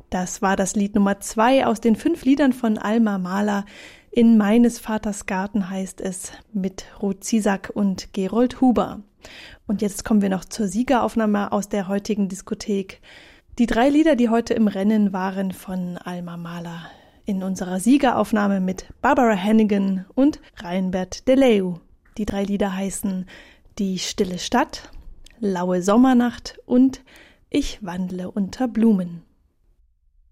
Das war das Lied Nummer 2 aus den 5 Liedern von Alma Mahler. In meines Vaters Garten heißt es, mit Ruth Zisak und Gerold Huber. Und jetzt kommen wir noch zur Siegeraufnahme aus der heutigen Diskothek. Die 3 Lieder, die heute im Rennen waren, von Alma Mahler. In unserer Siegeraufnahme mit Barbara Hannigan und Reinbert Deleu. Die 3 Lieder heißen Die stille Stadt, Laue Sommernacht und Ich wandle unter Blumen.